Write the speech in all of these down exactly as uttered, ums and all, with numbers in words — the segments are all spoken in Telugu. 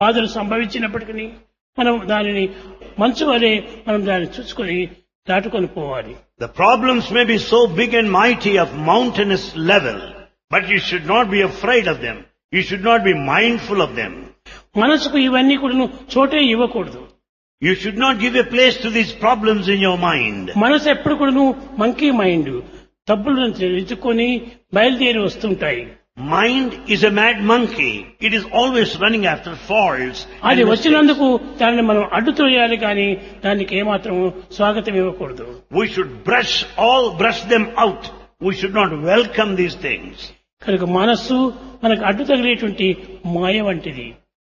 బాధలు సంభవించినప్పటికీ మనం దానిని మంచు వలె మనం దాన్ని చూసుకొని దాటుకొని పోవాలి. The problems may be so big and mighty of mountainous level, but you should not be afraid of them. You should not be mindful of them. మనసుకు ఇవన్నీ కూడా చోటే ఇవ్వకూడదు. You should not give a place to these problems in your mind. మనసు ఎప్పుడు కూడా మంకీ మైండ్, తప్పులను ఎంచుకొని బయలుదేరి వస్తుంటాయి. Mind is a mad monkey. It is always running after faults. అది వచ్చినందుకు దానిని మనం అడ్డు తోయాలి కానీ దానికి ఏమాత్రం స్వాగతం ఇవ్వకూడదు. We should brush all, brush them out. We should not welcome these things. కనుక మనస్సు మనకు అడ్డు తగిలేటువంటి మాయ వంటిది.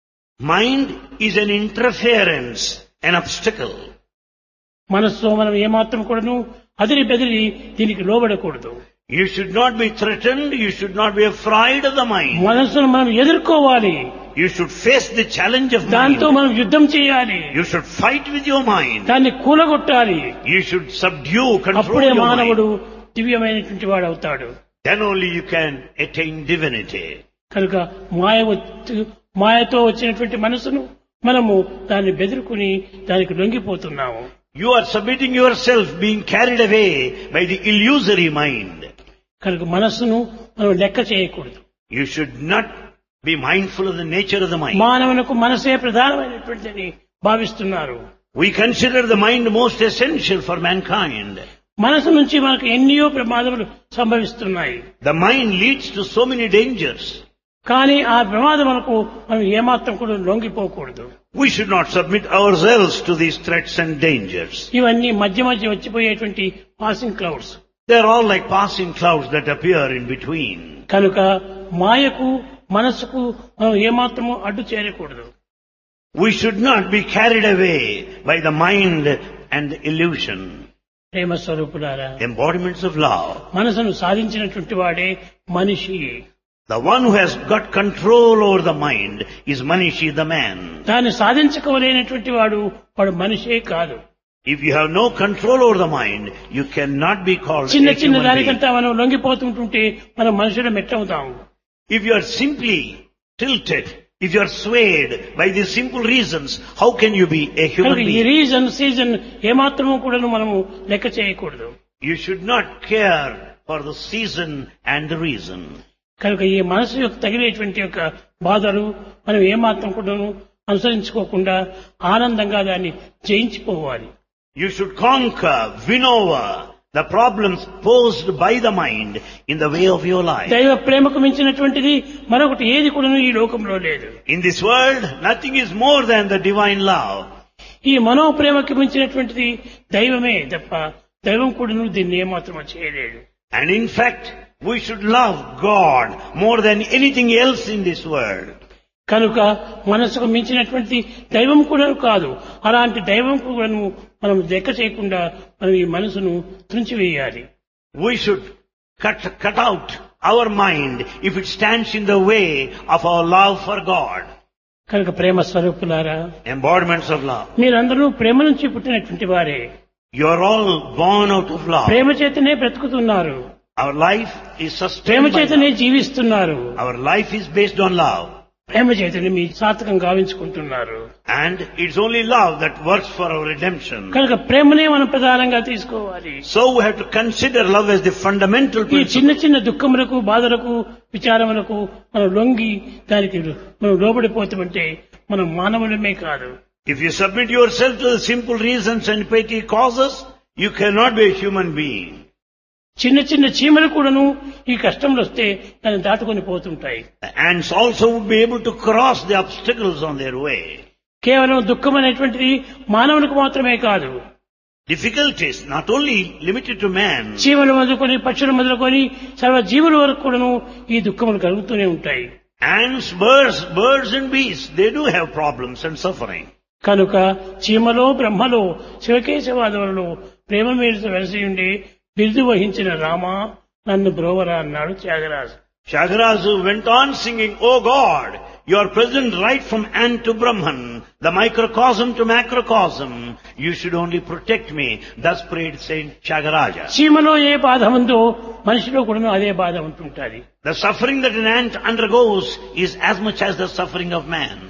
Mind is an interference, an obstacle. మనస్సులో మనం ఏమాత్రం కూడాను అదిరి బెదిరి దీనికి లోబడకూడదు. You should not be threatened. You should not be afraid of the mind. మనస్సును మనం ఎదుర్కోవాలి. You should face the challenge of దాంతో mind. మనం యుద్ధం చేయాలి. You should fight with your mind. దాన్ని కూలగొట్టాలి. You should subdue, control అప్పుడే your మానవుడు mind. దివ్యమైనటువంటి వాడు అవుతాడు. Then only you can attain divinity. కనుక మాయ వచ్చి- మాయతో వచ్చినటువంటి మనసును మనము దాన్ని బెదిరుకుని దానికి లొంగిపోతున్నాము. You are submitting yourself, being carried away by the illusory mind. కనుక మనస్సును మనం లెక్క చేయకూడదు. You should not be mindful of the nature of the mind. మానవులకు మనసే ప్రధానమైనటువంటిదని భావిస్తున్నారు. We consider the mind most essential for mankind. మనసు నుంచి మనకు ఎన్నో ప్రమాదములు సంభవిస్తున్నాయి. The mind leads to so many dangers. కానీ ఆ ప్రమాదములకు మనం ఏమాత్రం కూడా లొంగిపోకూడదు. We should not submit ourselves to these threats and dangers. ఇవన్నీ మధ్య మధ్య వచ్చిపోయేటువంటి passing clouds. They are all like passing clouds that appear in between. కనుక మాయకు మనసుకు మనం ఏమాత్రము అడ్డు చేరకూడదు. We should not be carried away by the mind and the illusion. ప్రేమ స్వరూపులారా, Embodiments of love. మనసును సాధించినటువంటి వాడే మనిషి. The one who has got control over the mind is Manishi, the man. దాన్ని సాధించుకోలేనటువంటి వాడు వాడు మనిషే కాదు. If you have no control over the mind, you cannot be called a చిన్న చిన్న human being. దానికంతా మనం లొంగిపోతుంటుంటే మనం మనుషులు మెట్టవుతాము. If you are simply tilted, if you are swayed by these simple reasons, how can you be a human కనుక ఈ being? రీజన్ సీజన్ ఏమాత్రము కూడా మనము లెక్క చేయకూడదు. You should not care for the season and the reason. కనుక ఈ మనసు యొక్క తగిలేటువంటి యొక్క బాధలు మనం ఏమాత్రం కూడా అనుసరించుకోకుండా ఆనందంగా దాన్ని జయించిపోవాలి. You should conquer, win over the problems posed by the mind in the way of your life. దైవ ప్రేమకు మించినటువంటిది మరొకటి ఏది కూడా ఈ లోకంలో లేదు. In this world, nothing is more than the divine love. ఈ మనోప్రేమకి మించినటువంటిది దైవమే తప్ప దైవం కూడా దీన్ని ఏమాత్రం చేయలేడు. And in fact, we should love God more than anything else in this world. కనుక మనసుకు మించినటువంటి దైవం కూడా కాదు. అలాంటి దైవం కూడా మనం లెక్క చేయకుండా మనం ఈ మనసును తుంచివేయాలి. We should cut, cut out our mind if it stands in the way of our love for God. కనుక ప్రేమ స్వరూపులారా, Embodiments of love. మీరందరూ ప్రేమ నుంచి పుట్టినటువంటి వారే. You are all born out of love. ప్రేమ చేతనే బ్రతుకుతున్నారు. Our life is Prema sustained by చేతనే love. జీవిస్తున్నారు. Our life is based on love. ప్రేమ చేతనే మీ సార్థకం గావించుకుంటున్నారు. And it's only love that works for our redemption. కనుక ప్రేమనే మనం ప్రధానంగా తీసుకోవాలి. So we have to consider love as the fundamental ఈ చిన్న principle. చిన్న దుఃఖములకు, బాధలకు, విచారములకు మనం లొంగి దానికి మనం లోబడిపోతామంటే మనం మానవులమే కాదు. If you submit yourself to the simple reasons and petty causes, you cannot be a human being. చిన్న చిన్న చీమలు కూడాను ఈ కష్టంలో వస్తే దాన్ని దాటుకొని పోతుంటాయి. The ants also would be able to cross the obstacles on their way. కేవలం దుఃఖం అనేటువంటిది మానవునికి మాత్రమే కాదు. Difficulties not only limited to man. చీమలు మొదలుకొని పక్షులు మొదలుకొని సర్వ జీవుల వరకు కూడాను ఈ దుఃఖములు కలుగుతూనే ఉంటాయి. Ants, birds, birds and beasts, they do have problems and suffering. కనుక చీమలో బ్రహ్మలో శివకేశవాదములలో ప్రేమ మీద వెలసి ఉండి బిరుదు వహించిన రామ నన్ను బ్రోవరా అన్నాడు Tyagaraju. Tyagaraja went on singing, "O God, you are present right from ant to Brahman, the microcosm to macrocosm. You should only protect me." Thus prayed Saint Tyagaraja. చీమలో ఏ బాధ ఉందో మనిషిలో కూడా అదే బాధ ఉంటుంటుంది. The suffering that an ant undergoes is as much as the suffering of man.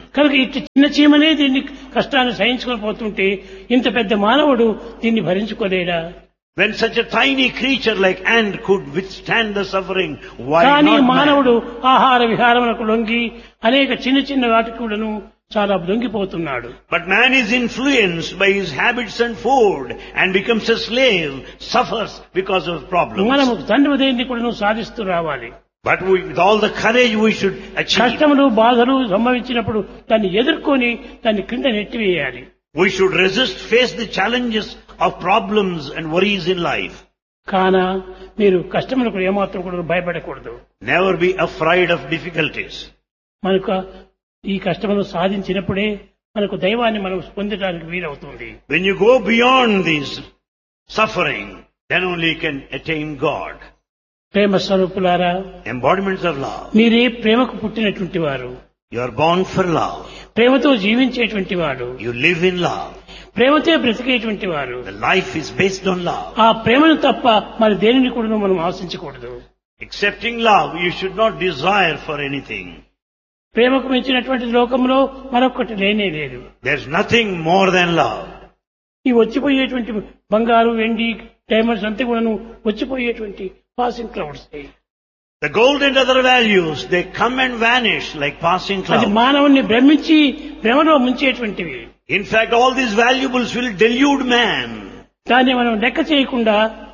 కనుక ఇట్టి చిన్న చీమనే దీన్ని కష్టాన్ని సహించుకొని పోతుంటే ఇంత పెద్ద మానవుడు దీన్ని భరించుకోలేడా? When such a tiny creature like ant could withstand the suffering, why కానీ not man? మానవుడు ఆహార విహారములకు లొంగి అనేక చిన్న చిన్న వాటికి కూడాను చాలా లొంగిపోతున్నాడు. But man is influenced by his habits and food and becomes a slave, suffers because of problems. మనము తండ్రి దేన్ని కూడాను సాధిస్తూ రావాలి. But we, with all the courage we should achieve, కష్టములు బాధలు సంభవించినప్పుడు దాన్ని ఎదుర్కొని దాన్ని క్రింద నెట్టివేయాలి. we should resist, face the challenges of problems and worries in life. కానా మీరు కష్టములకు ఏమాత్రం కూడా భయపడకూడదు. Never be afraid of difficulties. మనకు ఈ కష్టమును సాధించినప్పుడే మనకు దైవాన్ని మనం పొందడానికి వీలవుతుంది. When you go beyond this suffering, then only you can attain God. ప్రేమ స్వరూపులారా, Embodiments of love. మీరే ప్రేమకు పుట్టినటువంటి వారు. You are born for love. ప్రేమతో జీవించేటువంటి వాడు. You live in love. ప్రేమతో బ్రతికేటువంటి వారు. The life is based on love. ఆ ప్రేమను తప్ప మరి దేనిని కూడా మనం ఆశించకూడదు. Accepting love, you should not desire for anything. ప్రేమకు మించినటువంటి లోకంలో మరొకటి లేనే లేదు. There's nothing more than love. ఈ వచ్చిపోయేటువంటి బంగారు వెండి డైమండ్స్ అంతా కూడాను వచ్చిపోయేటువంటి passing clouds. The gold and other values, they come and vanish like passing అది clouds. మానవుణ్ణి భ్రమించి భ్రమలో ముంచేటువంటివి. In fact, all these valuables will delude man. దాన్ని మనం లెక్క చేయకుండా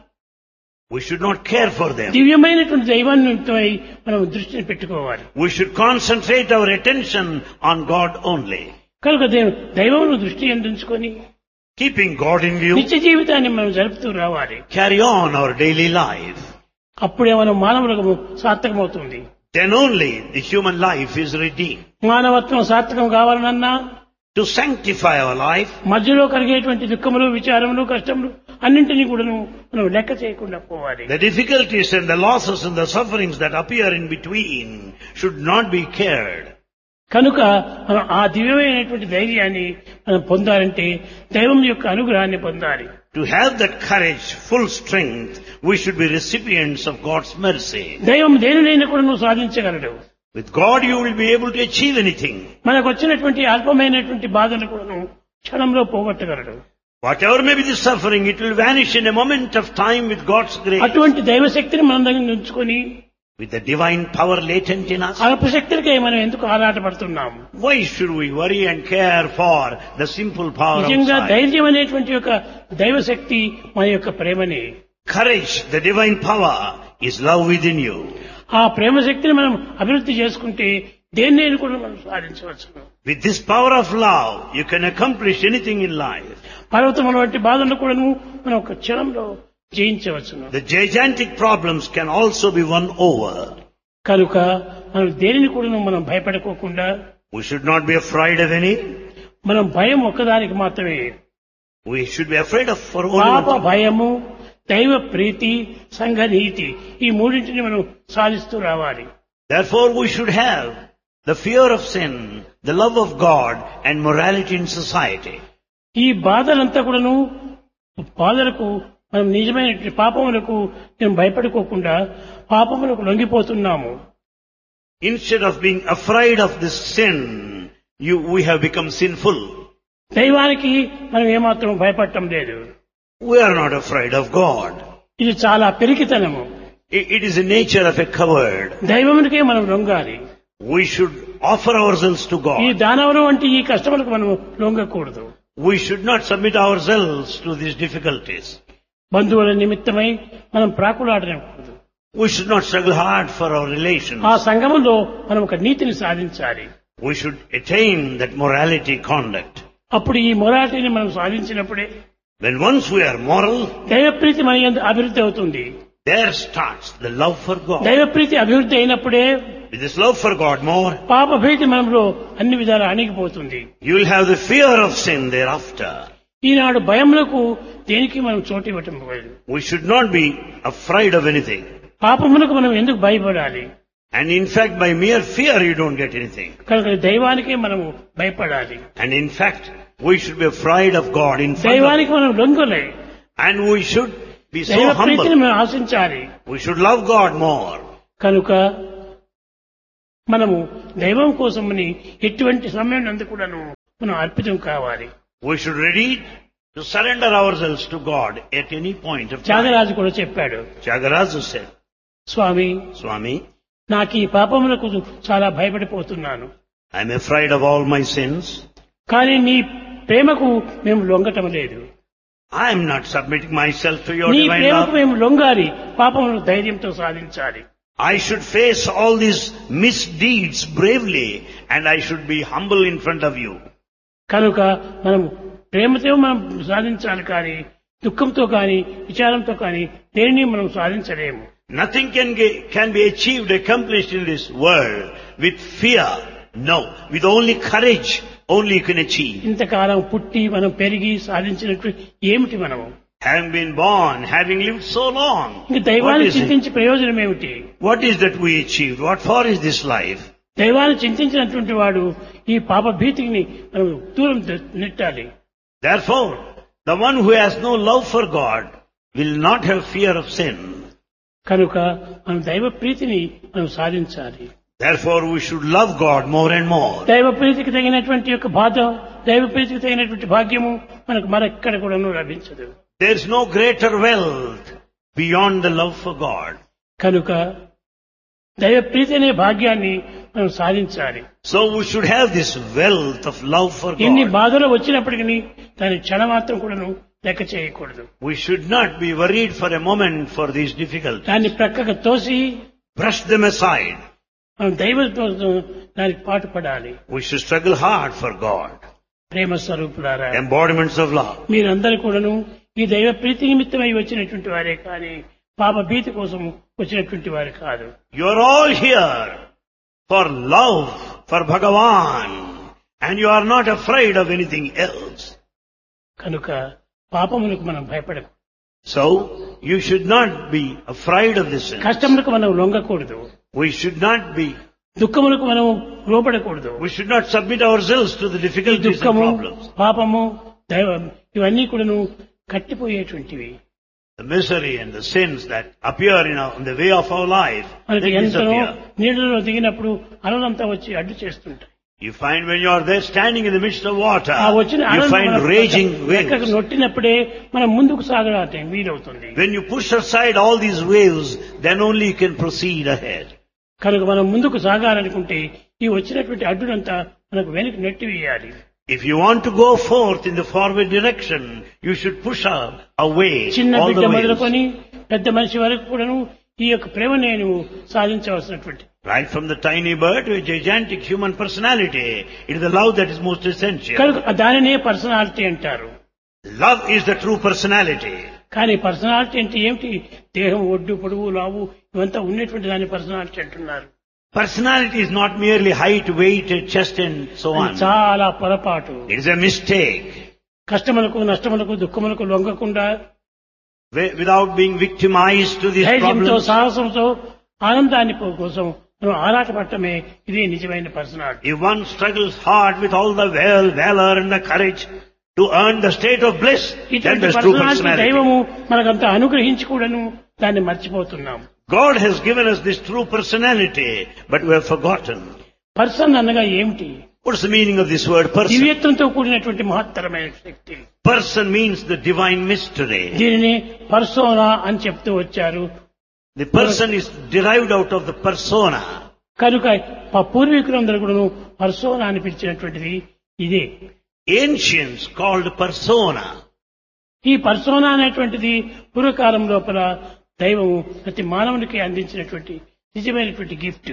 We should not care for them. దివ్యమైనటువంటి దైవాన్ని మనం దృష్టిని పెట్టుకోవాలి. We should concentrate our attention on God only. కనుక దైవమును దృష్టి అందించుకొని Keeping God in view, నిత్య జీవితాన్ని మనం జరుపుతూ రావాలి. carry on our daily life. అప్పుడే మనం మానవులకు సార్థకమవుతుంది. Then only the human life is redeemed. మానవత్వం సార్థకం కావాలనన్నా To sanctify our life, మధ్యలో కలిగేటువంటి దుఃఖములు విచారములు కష్టములు అన్నింటినీ కూడాను మనం లెక్క చేయకుండా పోవాలి. the difficulties and the losses and the sufferings that appear in between should not be cared. కనుక మనం ఆ దివ్యమైనటువంటి ధైర్యాన్ని మనం పొందాలంటే దైవం యొక్క అనుగ్రహాన్ని పొందాలి. To have that courage, full strength, we should be recipients of God's mercy. దైవం దేనినైనా కూడా నువ్వు సాధించగలడు. With God you will be able to achieve anything. మనకు వచ్చినటువంటి అల్పమైనటువంటి బాధను కూడా క్షణంలో పోగొట్టగలడు. Whatever may be the suffering, it will vanish in a moment of time with God's grace. అటువంటి దైవశక్తిని మన దగ్గర ఉంచుకొని With the divine power latent in us, అల్పశక్తులకై మనం ఎందుకు ఆరాటపడుతున్నాము? why should we worry and care for the simple power నిజంగా outside? ధైర్యం అనేటువంటి యొక్క దైవశక్తి మన యొక్క ప్రేమని. Courage, the divine power, is love within you. ఆ ప్రేమ శక్తిని మనం అభివృద్ధి చేసుకుంటే దేన్నైనా కూడా మనం సాధించవచ్చు. With this power of love, you can accomplish anything in life. పర్వతముల వంటి బాధలను కూడా మనం ఒక క్షణంలో జయించవచ్చును. The gigantic problems can also be won over. కనుక మనం దేనిని కూడా మనం భయపడుకోకుండా We should not be afraid of any. మనం భయం ఒక్కదానికి మాత్రమే. We should be afraid of for only పాప one thing. భయము, దైవ ప్రీతి, సంఘ నీతి ఈ మూడింటిని మనం సాధిస్తూ రావాలి. Therefore we should have the fear of sin, the love of God and morality in society. ఈ బాధలంతా కూడాను బాధలకు మనం నిజమైన పాపములకు మేము భయపడుకోకుండా పాపములకు లొంగిపోతున్నాము. Instead of being afraid of this sin, you, we have become sinful. దైవానికి మనం ఏమాత్రం భయపడటం లేదు. We are not afraid of God. ఇది చాలా పెరికితనము. It, it is the nature of a coward. దైవమునికే మనం లొంగాలి. We should offer ourselves to ఈ God. దానవులు వంటి ఈ కష్టములకు మనం లొంగకూడదు. We should not submit ourselves to these difficulties. బంధువుల నిమిత్తమై మనం ప్రాకులాడకూడదు. We should not struggle hard for our relations. ఆ సంఘములో మనం ఒక నీతిని సాధించాలి. We should attain that morality conduct. అప్పుడు ఈ మొరాలిటీని మనం సాధించినప్పుడే When once we are moral, దైవప్రీతి మన యందు అభివృద్ధి అవుతుంది. there starts the love for God. దైవప్రీతి అభివృద్ధి అయినప్పుడే With this love for God more, పాప భీతి మనలో అన్ని విధాలు అణిగిపోతుంది. you will have the fear of sin thereafter. ఈనాడు భయములకు దేనికి మనం చోటు ఇవ్వటం లేదు. We should not be afraid of anything. పాపములకు మనం ఎందుకు భయపడాలి? And in fact, by mere fear you don't get anything. కనుక దైవానికే మనము భయపడాలి. And in fact, we should be afraid of God in front of దైవానికి మనం లొంగలే. And we should be so దైవ ప్రీతిని humble. మనం ఆశించాలి. We should love God more. కనుక మనము దైవం కోసమని ఎటువంటి సమయం నందు కూడాను మనం అర్పితం కావాలి. We should ready to surrender ourselves to God at any point of time. Tyagaraju కూడా చెప్పాడు, Tyagaraja said, స్వామి Swami, నాకు ఈ పాపములకు చాలా భయపడిపోతున్నాను, I am afraid of all my sins. కానీ నీ ప్రేమకు మేము లొంగటం లేదు. I am not submitting myself to your నీ divine ప్రేమకు love. మేము లొంగాలి, పాపములను ధైర్యంతో సాధించాలి. I should face all these misdeeds bravely and I should be humble in front of you. కనుక మనం ప్రేమతో మనం సాధించాలి, కానీ దుఃఖంతో కానీ విచారంతో కానీ దేనిని మనం సాధించలేము. Nothing can, get, can be achieved, accomplished in this world with fear. No, with only courage, only you can achieve. ఇంతకాలం పుట్టి మనం పెరిగి సాధించినట్టు ఏమిటి మనము? Having been born, having lived so long, ఇంక what దైవాన్ని is it? చింతించి ప్రయోజనం ఏమిటి? What is that we achieved? What for is this life? దైవాన్ని చింతించినటువంటి వాడు ఈ పాప భీతిని మనం దూరం నెట్టాలి. Therefore, the one who has no love for God will not have fear of sin. కనుక మనం దైవ ప్రీతిని మనం సాధించాలి. Therefore, we should love God more and more. దైవ ప్రీతికి తగినటువంటి యొక్క బాధ, దైవ ప్రీతికి తగినటువంటి భాగ్యము మనకు మరెక్కడ కూడాను లభించదు. There is no greater wealth beyond the love for God. కనుక దైవ ప్రీతి అనే భాగ్యాన్ని మనం సాధించాలి. So we should have this wealth of love for ఎన్ని God. బాధలు వచ్చినప్పటికీ దాని క్షణమాత్రం కూడాను లెక్క చేయకూడదు. We should not be worried for a moment for these difficulties. దాన్ని ప్రక్కకు తోసి Brush them aside. మనం దైవంతో దానికి పాటు పడాలి. We should struggle hard for God. ప్రేమ స్వరూపులారా, Embodiments of love. మీరందరూ కూడాను ఈ దైవ ప్రీతి నిమిత్తమై వచ్చినటువంటి వారే కానీ పాప భీతి కోసం వచ్చినటువంటి వారు కాదు. You are all here for love for Bhagavan and you are not afraid of anything else. కనుక పాపములకు మనం భయపడకు, So you should not be afraid of this sin. కష్టములకు మనం లొంగకూడదు, We should not be, దుఃఖములకు మనం లోపడకూడదు. we should not submit ourselves to the ఈ difficulties and దుఃఖము, problems. పాపము, దైవం ఇవన్నీ కూడాను కట్టిపోయేటువంటివి. The misery and the sins that appear in our, in the way of our life, మనకి they ఎంతనో disappear. నీళ్ళలో దిగినప్పుడు అలలంతా వచ్చి అడ్డు చేస్తుంటాయి. You find when you are there standing in the midst of water, ఆ వచ్చిన you అలలు find మన raging లెక్కకు waves. నొట్టినప్పుడే మనం ముందుకు సాగడానికి వీలవుతుంది. When you push aside all these waves, then only you can proceed ahead. కనుక మనం ముందుకు సాగాలనుకుంటే ఈ వచ్చినటువంటి అడ్డునంతా మనకు వెనక్కి నెట్టి వేయాలి. If you want to go forth in the forward direction, you should push up away చిన్న all బిడ్డ the waves. మొదలుకొని పెద్ద మనిషి వరకు కూడాను ఈ యొక్క ప్రేమ నేను సాధించవలసినటువంటి. Right from the tiny bird to a gigantic human personality, it is the love that is most essential. కనుక దానినే పర్సనాలిటీ అంటారు. Love is the true personality. కానీ పర్సనాలిటీ అంటే ఏమిటి? దేహం ఒడ్డు పొడువు లావు ఇవంతా ఉన్నటువంటి దాని పర్సనాలిటీ అంటున్నారు. Personality is not merely height, weight, chest and so అది on. చాలా పొరపాటు. It is a mistake. కష్టములకు నష్టములకు దుఃఖములకు లొంగకుండా Wi- Without being victimized to these ధైర్యంతో problems, సాహసంతో ఆనందాన్ని పో- కోసం మనం ఆరాటపడటమే ఇదే నిజమైన personality. if one struggles hard with all the val- valor and the courage to earn the state of bliss, then ఇటువంటి there's true పర్సనాలిటీ personality. దైవము మనకంతా అనుగ్రహించి కూడాను దాన్ని మర్చిపోతున్నాం. God has given us this true personality, but we have forgotten. Person అనగా ఏమిటి? What's the meaning of this word person? దివ్యత్వంతో కూడినటువంటి మహత్తరమైన శక్తి. Person means the divine mystery. దీనిని పర్సోనా అని చెప్తూ వచ్చారు. The person is derived out of the persona. కనుక మా పూర్వీకులందరూ కూడాను పర్సోనా అని పిలిచినటువంటిది ఇదే. Ancients called persona. ఈ పర్సోనా అనేటువంటిది పూర్వకాలం లోపల దైవము ప్రతి మానవునికి అందించినటువంటి నిజమైనటువంటి gift.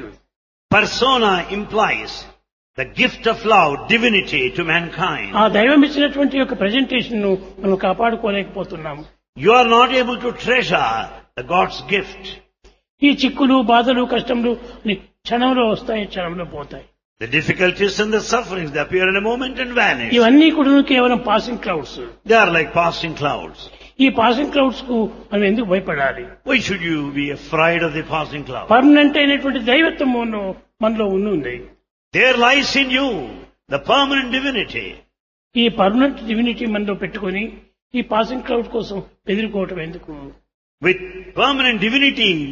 Persona implies the gift of love, divinity to mankind. ఆ దైవం ఇచ్చినటువంటి యొక్క ప్రెజెంటేషన్ ను మనం కాపాడుకోలేకపోతున్నాము. You are not able to treasure the God's gift. ఈ చిక్కులు బాధలు కష్టములు అన్ని క్షణంలో వస్తాయి, క్షణంలో పోతాయి. The difficulties and the sufferings, they appear in a moment and vanish. ఇవన్నీ కూడా కేవలం passing clouds. They are like passing clouds. ఈ పాసింగ్ క్లౌడ్స్ కు మనం ఎందుకు భయపడాలి? Why should you be afraid of the passing cloud? Permanent అయినటువంటి దైవత్వం మనలో మనలో ఉంది. There lies in you the permanent divinity. ఈ పర్మనెంట్ డివినిటీ మనలో పెట్టుకొని ఈ పాసింగ్ క్లౌడ్ కోసం ఎదుర్కోవటం ఎందుకు? With permanent divinity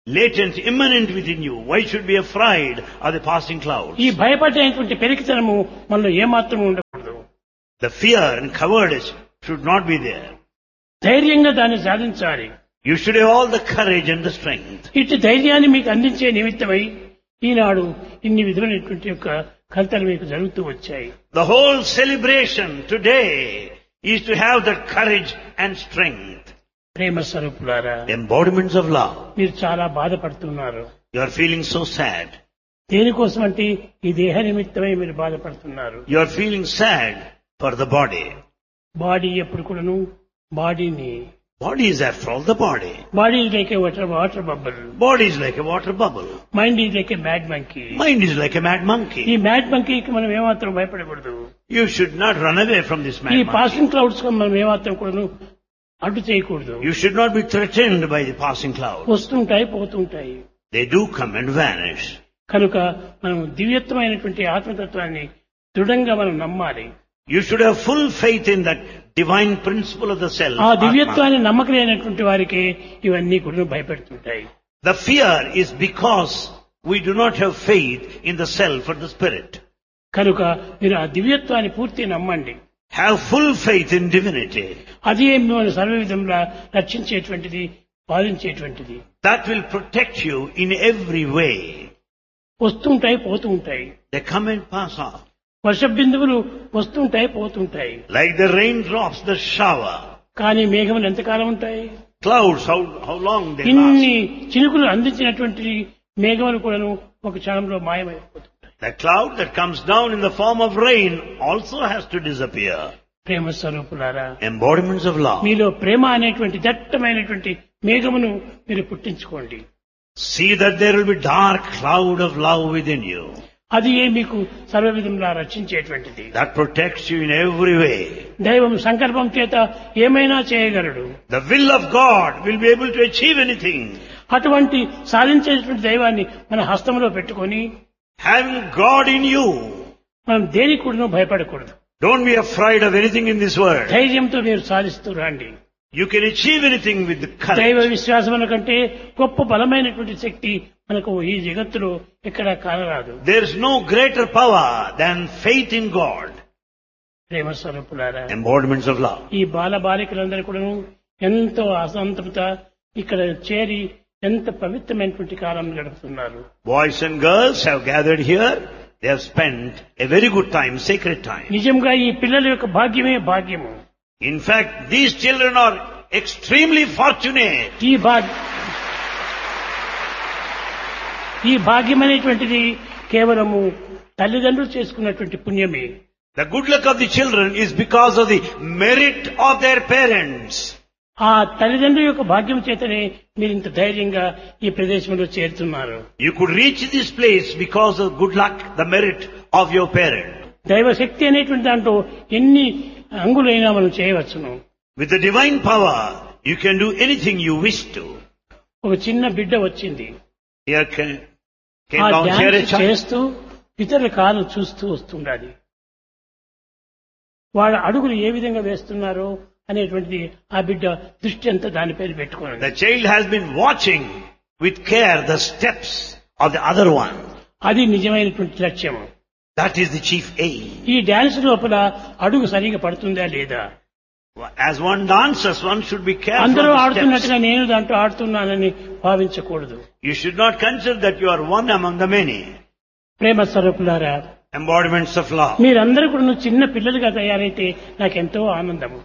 latent, immanent within you. Why should be afraid of the passing clouds? ఈ భయపడేటువంటి పెరికితనము మనలో ఏమాత్రం ఉండకూడదు. The fear and cowardice should not be there. ధైర్యంగా దాన్ని సాధించాలి. You should have all the courage and the strength. ఇట్టి ధైర్యాన్ని మీకు అందించే నిమిత్తమై ఈనాడు ఇన్ని విధమైనటువంటి యొక్క కల్తలు మీకు జరుగుతూ వచ్చాయి. The whole celebration today is to have that courage and strength. ప్రేమ స్వరూపులారా, Embodiments of love. మీరు చాలా బాధపడుతున్నారు. You are feeling so sad. దేనికోసం అంటే ఈ దేహ నిమిత్తమై మీరు బాధపడుతున్నారు. You are feeling sad for the body. Body ఎప్పుడు కూడాను బాడీని Body is after all the body. Body is like A water water bubble. Body is like a water bubble. Mind is like A mad monkey. Mind is like a mad ఈ monkey. మ్యాడ్ మంకీకి మనం ఏమాత్రం భయపడకూడదు. You should not run away from this mad ఈ monkey. పాసింగ్ క్లౌడ్స్ కు మనం ఏమాత్రం కూడాను అడ్డు చేయకూడదు. You should not be threatened by the passing cloud. వస్తుంటాయి పోతుంటాయి. They do come and vanish. కనుక మనం దివ్యత్వమైనటువంటి ఆత్మతత్వాన్ని దృఢంగా మనం నమ్మాలి. You should have full faith in that divine principle of the self. ఆ Atma. దివ్యత్వాన్ని నమ్మకలేనటువంటి వారికి ఇవన్నీ కూడా భయపెడుతుంటాయి. The fear is because we do not have faith in the self or the spirit. కనుక మీరు ఆ దివ్యత్వాన్ని పూర్తి నమ్మండి. Have full faith in divinity. అది మిమ్మల్ని సర్వ విధంగా రక్షించేటువంటిది, బాధించేటువంటిది. That will protect you in every way. వస్తుంటాయి పోతూ ఉంటాయి. They come and pass off. వర్ష బిందువులు వస్తుంటాయి పోతుంటాయి. Like the raindrops, the shower. కానీ మేఘములు ఎంతకాలం ఉంటాయి? Clouds, how, how long they ఇన్ని last. చినుకులు అందించినటువంటి మేఘములు కూడాను ఒక క్షణంలో మాయమైపోతుంటాయి. The cloud that comes down in the form of rain also has to disappear. ప్రేమ స్వరూపులారా, Embodiments of love. మీలో ప్రేమ అనేటువంటి దట్టమైనటువంటి మేఘమును మీరు పుట్టించుకోండి. See that there will be dark cloud of love within you. అది ఏ మీకు సర్వ విధంగా రక్షించేటువంటిది. That protects you in every way. దైవం సంకల్పం చేత ఏమైనా చేయగలడు. The will of God will be able to achieve anything. అటువంటి సాధించేటువంటి దైవాన్ని మన హస్తంలో పెట్టుకొని Having God in you, మనం దేనికి కూడా భయపడకూడదు. don't be afraid of anything in this world. ధైర్యంతో మీరు సాధిస్తూ రండి. You can achieve anything with the దైవ courage. విశ్వాసముల కంటే గొప్ప బలమైనటువంటి శక్తి మనకు ఈ జగత్తులో ఎక్కడ కానరాదు. There is no greater power than faith in God. ప్రేమ స్వరూపులారా, Embodiments of love. ఈ బాల బాలికలందరూ కూడా ఎంతో అసంతృత ఇక్కడ చేరి ఎంత పవిత్రమైనటువంటి కాలం గడుపుతున్నారు. Boys and girls have gathered here. They have spent a very good time, sacred time. నిజంగా ఈ పిల్లల యొక్క భాగ్యమే భాగ్యము. In fact, these children are extremely fortunate. ఈ భాగ్య ఈ భాగ్యం అనేటువంటిది కేవలము తల్లిదండ్రులు చేసుకున్నటువంటి పుణ్యమే. The good luck of the children is because of the merit of their parents. ఆ తల్లిదండ్రుల యొక్క భాగ్యం చేతనే మీరు ఇంత ధైర్యంగా ఈ ప్రదేశంలో చేరుతున్నారు. You could reach this place because of good luck, the merit of your parent. దైవ శక్తి అనేటువంటి దాంట్లో ఎన్ని అంగులైనా మనం చేయవచ్చును. With the divine power, you can do anything you wish to. ఒక చిన్న బిడ్డ వచ్చింది. Here came, ఆ came down here a dance child. చేస్తూ ఇతరుల కాలు చూస్తూ వస్తుండాలి. వాళ్ళ అడుగులు ఏ విధంగా వేస్తున్నారో అనేటువంటిది ఆ బిడ్డ దృష్టి అంతా దానిపైన పెట్టుకున్నది. The child has been watching with care the steps of the other one. అది నిజమైనటువంటి లక్ష్యము. That is the chief aim. ఈ డాన్స్ లోపల అడుగు సరిగా పడుతుందా లేదా? As one dances, one should be careful అందరూ of the ఆడుతున్నట్టుగా steps. నేను దాంట్లో ఆడుతున్నానని భావించకూడదు. You should not consider that you are one among the many. ప్రేమ స్వరూపులారా, Embodiments of love. మీరందరూ కూడా చిన్న పిల్లలుగా తయారైతే నాకెంతో ఆనందము.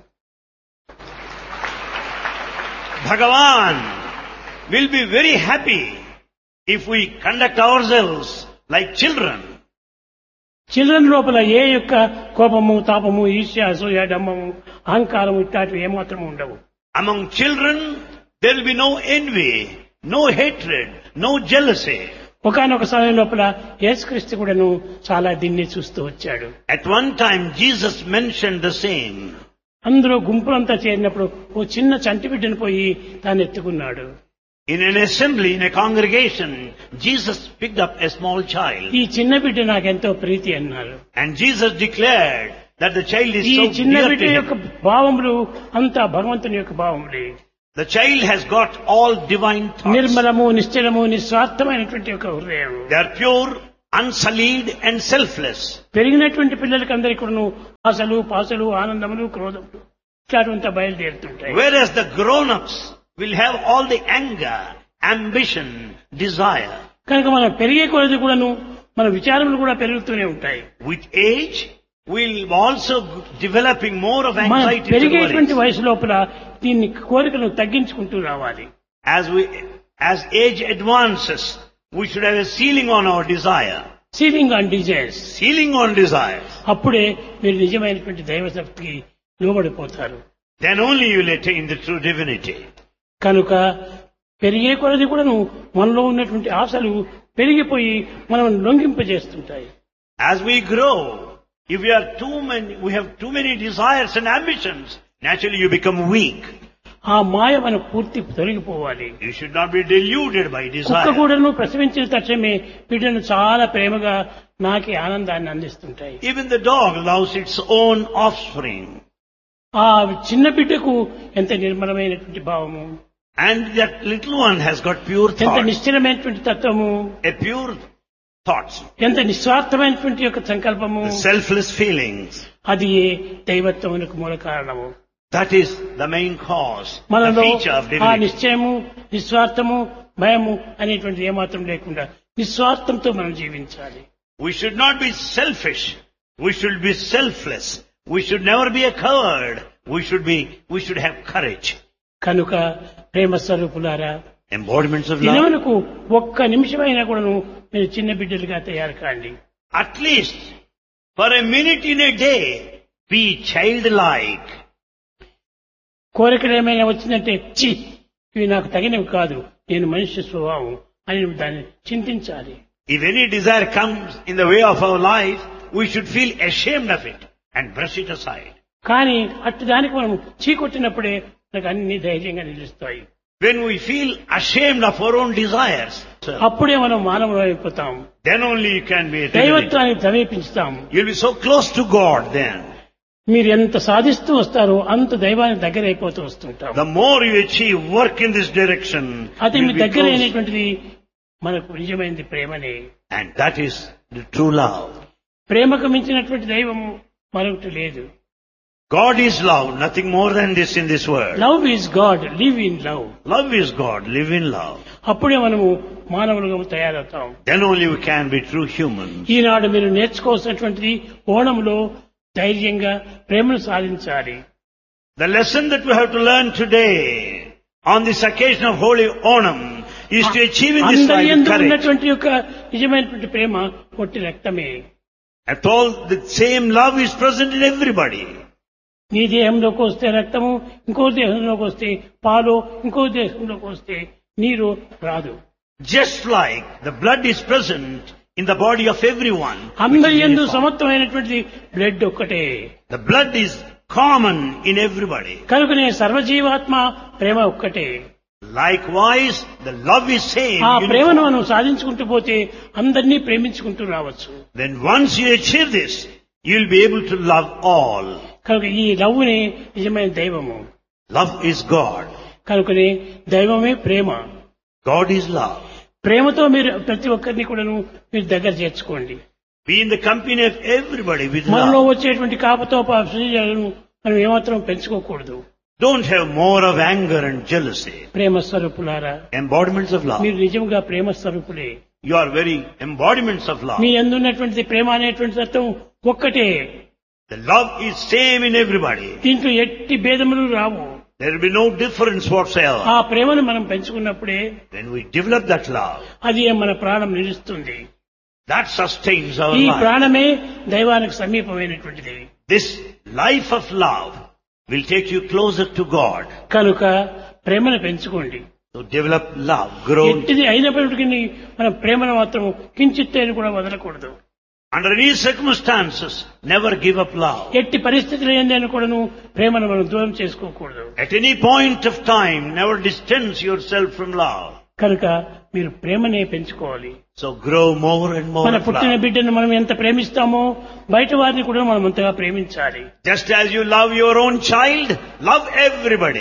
Bhagavan will be very happy if we conduct ourselves like children. Children లోపల ఏ యొక్క కోపము, తాపము, ఈర్ష్య, అసూయ, డమ్మము, అహంకారము ఇట్లాంటివి ఏమాత్రం ఉండవు. Among children, there will be no envy, no hatred, no jealousy. ఒకనొక సమయం లోపల యేసుక్రీస్తు కూడాను చాలా దీన్ని చూస్తూ వచ్చాడు. At one time, Jesus mentioned the same. అందరూ గుంపులంతా చేరినప్పుడు ఓ చిన్న చంటి బిడ్డను పోయి తాను ఎత్తుకున్నాడు. In an assembly, in a congregation, Jesus picked up a small child. ఈ చిన్న బిడ్డ నాకెంతో ప్రీతి అన్నారు. And Jesus declared that the child is ఈ so చిన్న dear బిడ్డ to యొక్క him. భావములు అంతా భగవంతుని యొక్క భావములే. The child has got all divine thoughts. నిర్మలము నిశ్చలము నిస్వార్థమైనటువంటి ఒక హృదయం. They are pure, unsullied and selfless. పెరిగినటువంటి పిల్లలకి అందరికీ కూడాను ఆశలు పాసలు ఆనందములు క్రోధములు ఇట్లాంటివంతా బయలుదేరుతుంటాయి. Whereas the grown-ups will have all the anger, ambition, desire. కనుక మనం పెరిగే కొలది కూడాను మన విచారములు కూడా పెరుగుతూనే ఉంటాయి. With age, we'll also developing more of మనం anxiety. పెరిగేటువంటి వయసు లోపల దీన్ని కోరికను తగ్గించుకుంటూ రావాలి. As we, as age advances, we should have a ceiling on our desire. Ceiling on desires. Ceiling on desires. అప్పుడే మీరు నిజమైనటువంటి దైవశక్తికి లోబడిపోతారు. Then only you will attain the true divinity. కనుక పెరిగే కొలది కూడాను మనలో ఉన్నటువంటి ఆశలు పెరిగిపోయి మనం లొంగింపజేస్తుంటాయి. As we grow, if we are too many, we have too many desires and ambitions, naturally you become weak. ఆ మాయ మన పూర్తి తొలగిపోవాలి. You should not be deluded by కుక్క desire. కూడాను ప్రసవించిన తక్షణమే బిడ్డను చాలా ప్రేమగా నాకే ఆనందాన్ని అందిస్తుంటాయి. Even the dog loves its own offspring. ఆ చిన్న బిడ్డకు ఎంత నిర్మలమైనటువంటి భావము, And that little one has got pure ఎంత thoughts, నిశ్చలమైనటువంటి తత్వము, a pure thoughts, ఎంత నిస్వార్థమైనటువంటి యొక్క సంకల్పము, the selfless feelings. అది దైవత్వమునకు మూల కారణము. That is the main cause, the మనలో feature of ఆ divinity. నిశ్చయము నిస్వార్థము భయము అనేటువంటిది ఏమాత్రం లేకుండా నిస్వార్థంతో మనం జీవించాలి. We should not be selfish. We should be selfless. We should never be a coward. We should be, we should have courage. కనుక ప్రేమ స్వరూపులారా, Embodiments of love. దినమునకు ఒక్క నిమిషమైనా కూడాను మీరు చిన్న బిడ్డలుగా తయారు కాండి. At least for a minute in a day, be childlike. కోరికలు ఏమైనా వచ్చిందంటే చి ఇవి నాకు తగినవి కాదు, నేను మనిషి స్వభావం అని నువ్వు దాన్ని చింతించాలి. If any desire comes in the way of our life, we should feel ashamed of it and brush it aside. కానీ అట్టి దానికి మనం చీకొట్టినప్పుడే మనకు అన్ని ధైర్యంగా నిలుస్తాయి. When we feel ashamed of our own desires, అప్పుడే మనం మానవులు అయిపోతాం. then only you can be a divinity. దైవత్వాన్ని సమీపిస్తాం. You'll be so close to God then. మీరు ఎంత సాధిస్తూ వస్తారో అంత దైవానికి దగ్గర అయిపోతూ వస్తుంటాం. The more you achieve work in this direction, అది మీ you'll be దగ్గర close. అయినటువంటిది మనకు నిజమైనది ప్రేమనే. And that is the true love. ప్రేమకు మించినటువంటి దైవము మరొకటి లేదు. God is love, nothing more than this in this world. Love is God, live in love. Love is God, live in love. అప్పుడే మనము మానవులుగా తయారవుతాం. Then only we can be true humans. ఈనాడు మీరు నేర్చుకోవాల్సినటువంటిది ఓణంలో ధైర్యంగా ప్రేమను సాధించాలి. The lesson that we have to learn today on this occasion of Holy Onam is to achieve in this అందరి life యందు courage. ఉన్నటువంటి యొక్క నిజమైనటువంటి ప్రేమ ఒట్టి రక్తమే. After all, the same love is present in everybody. నీ దేహంలోకి వస్తే రక్తము, ఇంకో దేహంలోకి వస్తే పాలు, ఇంకో దేహంలోకి వస్తే నీరు రాదు. Just like the blood is present in the body of everyone. అందరి which is యందు uniform. సమత్వమైనటువంటిది బ్లడ్ ఒక్కటే. The blood is common in everybody. కనుకనే సర్వజీవాత్మ ప్రేమ ఒక్కటే. Likewise, the love is same. ఆ ప్రేమను uniform. మనం సాధించుకుంటూ పోతే అందరినీ ప్రేమించుకుంటూ రావచ్చు. Then once you achieve this, you'll be able to love all. కనుక ఈ లవ్వునే నిజమైన దైవము. Love is God. కనుకనే దైవమే ప్రేమ. God is love. ప్రేమతో మీరు ప్రతి ఒక్కరిని కూడాను మీరు దగ్గర చేర్చుకోండి. Be in the company of everybody with మనలో love. వచ్చేటువంటి కాపతోపాలను మనం ఏమాత్రం పెంచుకోకూడదు. Don't have more of anger and jealousy. ప్రేమ స్వరూపులారా, Embodiments of love. మీరు నిజంగా ప్రేమ స్వరూపులే. You are very embodiments of love. మీ అందున్నటువంటి ప్రేమ అనేటువంటి తత్వం ఒక్కటే. The love is same in everybody. దీంట్లో ఎట్టి భేదములు రావు. There will be no difference whatsoever. ఆ ప్రేమను మనం పెంచుకున్నప్పుడే When we develop that love, అది మన ప్రాణం నిలుస్తుంది. that sustains our ఈ life. ప్రాణమే దైవానికి సమీపమైనటువంటిది. This life of love will take you closer to God. కనుక ప్రేమను పెంచుకోండి. So develop love, grow. ఎట్టిది అయినప్పటికీ మన ప్రేమను మాత్రం కించిత్తేని కూడా వదలకూడదు. Under any circumstances, never give up love. ఎట్టి పరిస్థితులు ఏందని కూడాను ప్రేమను మనం దూరం చేసుకోకూడదు. At any point of time, never distance yourself from love. కనుక మీరు ప్రేమనే పెంచుకోవాలి. So grow more and more మన of పుట్టిన love. బిడ్డను మనం ఎంత ప్రేమిస్తామో బయట వారిని కూడా మనం అంతగా ప్రేమించాలి. Just as you love your own child, love everybody.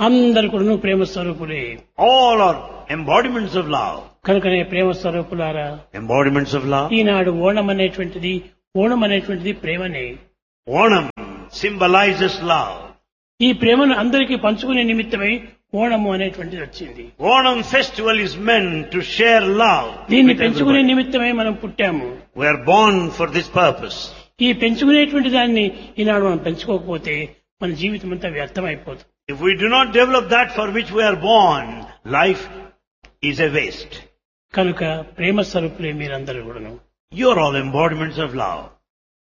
అందరు కూడా ప్రేమ స్వరూపులే. All are embodiments of love. కనుకనే ప్రేమ స్వరూపులారా, Embodiments of love. ఈనాడు ఓణం అనేటువంటిది ఓణం అనేటువంటిది ప్రేమనే. Onam symbolizes love. ఈ ప్రేమను అందరికీ పంచుకునే నిమిత్తమై ఓణము అనేటువంటిది వచ్చింది. Onam festival is meant to share love. దీన్ని with పెంచుకునే everybody. నిమిత్తమై మనం పుట్టాము. We are born for this purpose. ఈ పెంచుకునేటువంటి దాన్ని ఈనాడు మనం పెంచుకోకపోతే మన జీవితం అంతా వ్యర్థమైపోతుంది. If we do not develop that for which we are born, life is a waste. కనుక ప్రేమ స్వరూపులే మీరందరూ కూడాను. You are all embodiments of love.